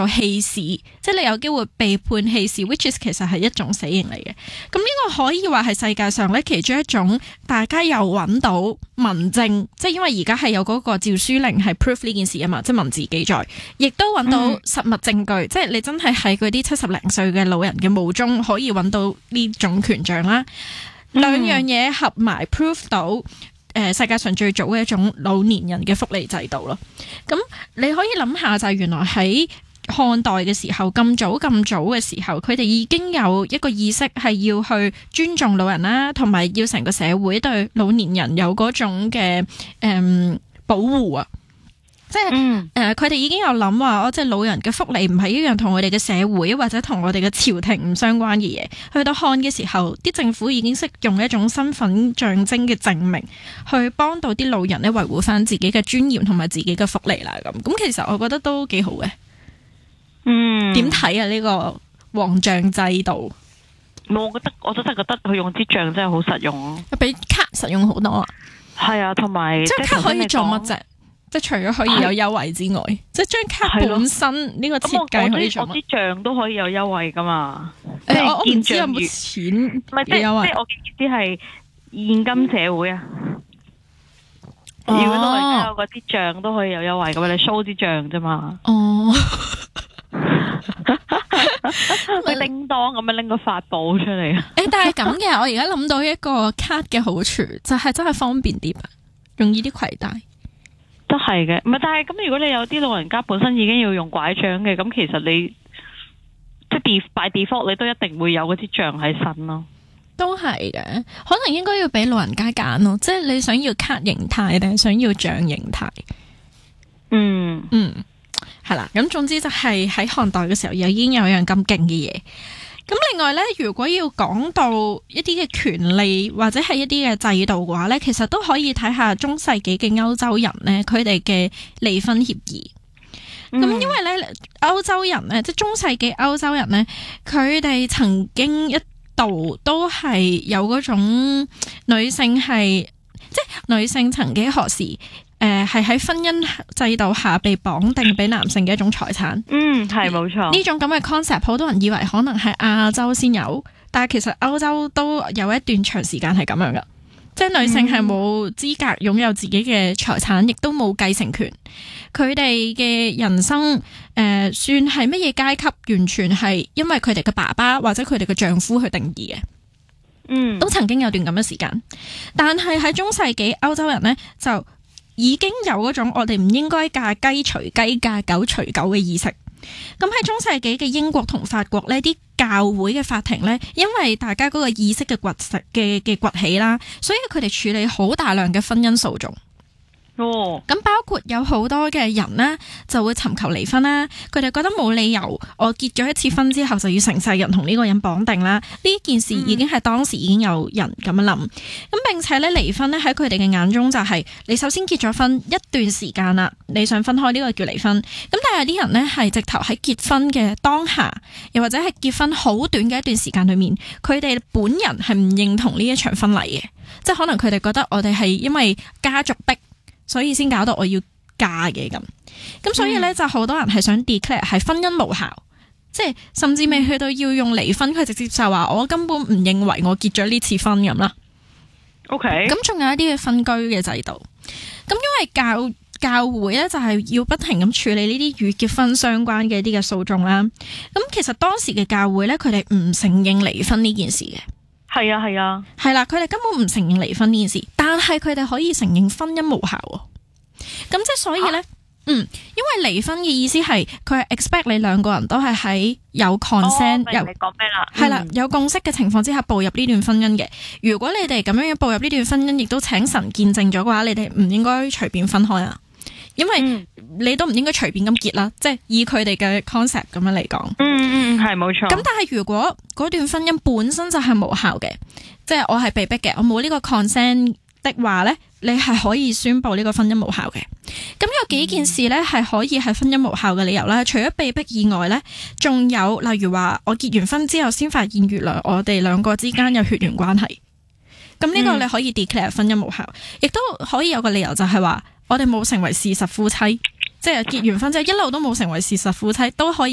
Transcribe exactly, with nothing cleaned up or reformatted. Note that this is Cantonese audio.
做棄市，即係你有機會被判棄市 which is 其實係一種死刑嚟嘅。咁呢個可以話係世界上咧其中一種大家又揾到文證，即係因為而家係有嗰個詔書令係 proof 呢件事啊嘛，即係文字記載，亦都揾到實物證據，嗯、即係你真係喺嗰啲七十零歲嘅老人嘅墓中可以揾到呢種權杖啦。兩、嗯、樣嘢合埋 proof 到誒、呃、世界上最早嘅一種老年人嘅福利制度咯。咁你可以諗下就係原來喺漢代嘅時候，咁早咁早嘅時候，佢哋已經有一個意識係要去尊重老人啦，同埋要成個社會對老年人有嗰種嘅誒、嗯、保護啊。即係誒，佢、 嗯、 哋、呃、已經有諗話，哦，即係老人嘅福利唔係一樣同我哋嘅社會或者同我哋嘅朝廷唔相關嘅嘢。去到漢嘅時候，啲政府已經識用一種身份象徵嘅證明，去幫到啲老人咧維護翻自己嘅尊嚴同埋自己嘅福利啦。咁咁其實我覺得都幾好嘅。 嗯，點睇啊？呢、這個皇杖制度， 我覺得我真係覺得佢用支杖真係好實用咯， 比卡實用好多啊。 係啊，同埋即係卡可以做乜啫？即係除咗可以有優惠之外，即係張卡本身呢個設計可以做乜？ 我啲杖都可以有優惠噶嘛？ 誒、欸，我見唔知有冇錢嘅優惠。 即係我嘅意思係現今社會啊。哦、如果老人家有嗰啲杖都可以有優惠咁，你 show 啲杖啫嘛。 哦。 咪叮當咁樣拎個法寶出嚟啊！ 誒，但係咁嘅，我而家諗到一個卡嘅好處，就係、是、真係方便啲啊，容易啲攜帶。 都係嘅，唔係，但係咁如果你有啲老人家本身已經要用拐杖嘅，咁其實你即係 by default 你都一定會有嗰啲杖喺身咯。 都係嘅，可能應該要俾老人家揀咯，即係你想要卡形態定係想要杖形態？ 嗯嗯，係啦，咁總之就係喺漢代嘅時候又已經有樣咁勁嘅嘢。咁另外咧，如果要講到一啲嘅權利或者係一啲嘅制度嘅話咧，其實都可以睇下中世紀嘅歐洲人咧，佢哋嘅離婚協議。咁、嗯、因為咧，歐洲人咧，即係中世紀歐洲人咧，佢哋曾經一度都係有嗰種女性係，即係女性曾幾何時。誒，係喺、呃、婚姻制度下被綁定俾男性嘅一種財產。嗯，係冇錯。呢種咁嘅 concept， 好多人以為可能係亞洲先有，但係其實歐洲都有一段長時間係咁樣噶。即係女性係冇資格擁有自己嘅財產，亦都冇繼承權。佢哋嘅人生誒、呃，算係乜嘢階級，完全係因為佢哋嘅爸爸或者佢哋嘅丈夫去定義嘅。嗯，都曾經有段咁嘅時間，但係喺中世紀歐洲人呢，就已經有嗰種我哋唔應該嫁雞隨雞嫁狗隨狗嘅意識。咁喺中世紀嘅英國同法國呢啲教會嘅法庭呢，因為大家嗰個意識嘅崛嘅嘅崛起啦，所以佢哋處理好大量嘅婚姻訴訟。哦，咁包括有好多嘅人呢，就會尋求離婚啦。佢哋覺得冇理由，我結咗一次婚之後就要成世人同呢個人綁定啦。呢件事已經係當時已經有人咁樣諗。咁、嗯、並且咧離婚咧喺佢哋嘅眼中就係、是、你首先結咗婚一段時間啦，你想分開呢個叫離婚。咁但係有啲人呢，係直頭喺結婚嘅當下，又或者係結婚好短嘅一段時間裏面，佢哋本人係唔認同呢一場婚禮嘅，即係可能佢哋覺得我哋係因為家族逼。所以先搞到我要嫁嘅咁，咁所以咧、嗯、就好多人係想 declare 係婚姻無效，即係甚至未去到要用離婚，佢直接就話我根本唔認為我結咗呢次婚咁啦。OK，咁仲有一啲嘅分居嘅制度，咁因為教教會咧就係要不停咁處理呢啲與結婚相關嘅一啲嘅訴訟啦。咁其實當時嘅教會咧，佢哋唔承認離婚呢件事嘅。係啊係啊，係啦，佢哋根本唔承認離婚呢件事，但係佢哋可以承認婚姻無效。咁即係所以咧，啊、嗯，因為離婚嘅意思係佢係 expect 你兩個人都係喺有 consent，、哦、有你講咩啦？係啦，嗯、有共識嘅情況之下步入呢段婚姻嘅。如果你哋咁樣樣步入呢段婚姻，亦都請神見證咗嘅話，你哋唔應該隨便分開啊。因為你都唔應該隨便咁結啦，即係以佢哋嘅 concept 咁樣嚟講。嗯嗯，係冇錯。咁但係如果嗰段婚姻本身就係無效嘅，即係我係被逼嘅，我冇呢個 consent 的話呢，你係可以宣布呢個婚姻無效嘅。咁有幾件事呢係可以係婚姻無效嘅理由啦。除咗被逼以外呢，仲有例如話我結完婚之後先發現原來我哋兩個之間有血緣關係。咁呢個你可以 declare 婚姻無效，亦都可以有個理由就係話。我哋冇成為事實夫妻，即係結完婚之後一路都冇成為事實夫妻，都可以